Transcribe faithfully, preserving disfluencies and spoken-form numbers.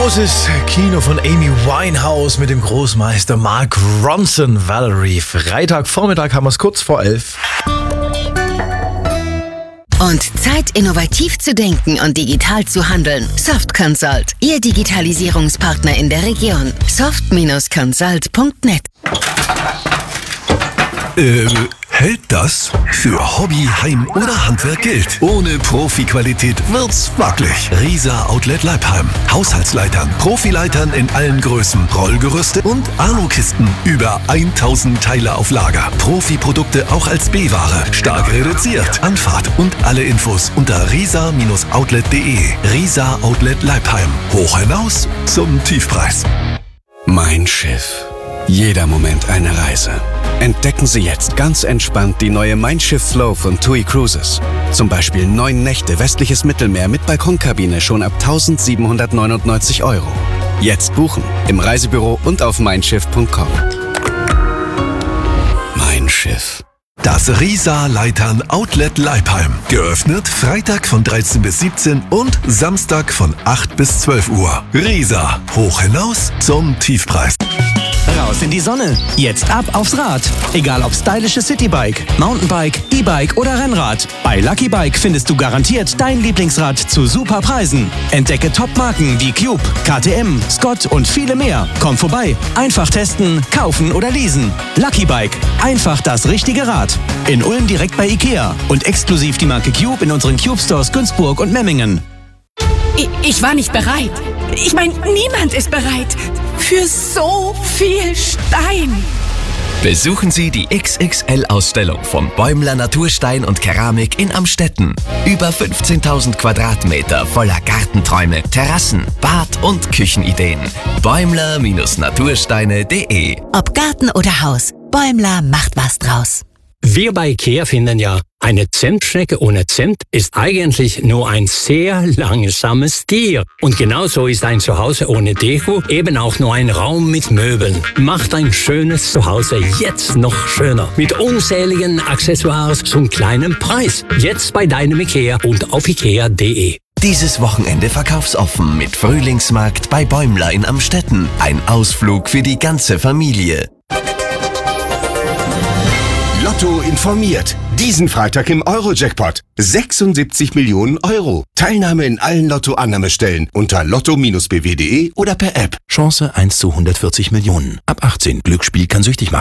Großes Kino von Amy Winehouse mit dem Großmeister Mark Ronson, Valerie. Freitagvormittag haben wir es kurz vor elf. Und Zeit, innovativ zu denken und digital zu handeln. Soft Consult, Ihr Digitalisierungspartner in der Region. soft Consult punkt net. Äh, hält das? Für Hobby, Heim oder Handwerk gilt. Ohne Profi-Qualität wird's wackelig. Riesa Outlet Leipheim. Haushaltsleitern, Profileitern in allen Größen, Rollgerüste und Alukisten. Über tausend Teile auf Lager. Profi-Produkte auch als B-Ware. Stark reduziert. Anfahrt und alle Infos unter riesa Outlet punkt de. Riesa Outlet Leipheim. Hoch hinaus zum Tiefpreis. Mein Schiff. Jeder Moment eine Reise. Entdecken Sie jetzt ganz entspannt die neue Mein Schiff Flow von T U I Cruises. Zum Beispiel neun Nächte westliches Mittelmeer mit Balkonkabine schon ab eintausendsiebenhundertneunundneunzig Euro. Jetzt buchen im Reisebüro und auf mein schiff punkt com. Mein Schiff. Das Riesa Leitern Outlet Leipheim. Geöffnet Freitag von dreizehn bis siebzehn und Samstag von acht bis zwölf Uhr. Riesa. Hoch hinaus zum Tiefpreis. Raus in die Sonne. Jetzt ab aufs Rad. Egal ob stylisches Citybike, Mountainbike, E-Bike oder Rennrad. Bei Lucky Bike findest du garantiert dein Lieblingsrad zu super Preisen. Entdecke Top-Marken wie Cube, K T M, Scott und viele mehr. Komm vorbei. Einfach testen, kaufen oder leasen. Lucky Bike. Einfach das richtige Rad. In Ulm direkt bei Ikea. Und exklusiv die Marke Cube in unseren Cube Stores Günzburg und Memmingen. Ich, ich war nicht bereit. Ich meine, niemand ist bereit. Für so viel Stein. Besuchen Sie die X X L-Ausstellung von Bäumler Naturstein und Keramik in Amstetten. Über fünfzehntausend Quadratmeter voller Gartenträume, Terrassen, Bad- und Küchenideen. Bäumler Natursteine punkt de. Ob Garten oder Haus, Bäumler macht was draus. Wir bei IKEA finden ja, eine Zimtschnecke ohne Zimt ist eigentlich nur ein sehr langsames Tier. Und genauso ist ein Zuhause ohne Deko eben auch nur ein Raum mit Möbeln. Macht ein schönes Zuhause jetzt noch schöner. Mit unzähligen Accessoires zum kleinen Preis. Jetzt bei deinem IKEA und auf ikea punkt de. Dieses Wochenende verkaufsoffen mit Frühlingsmarkt bei Bäumler in Amstetten. Ein Ausflug für die ganze Familie. Lotto informiert. Diesen Freitag im Euro-Jackpot. sechsundsiebzig Millionen Euro. Teilnahme in allen Lotto-Annahmestellen unter lotto b w punkt de oder per App. Chance eins zu hundertvierzig Millionen. Ab achtzehn. Glücksspiel kann süchtig machen.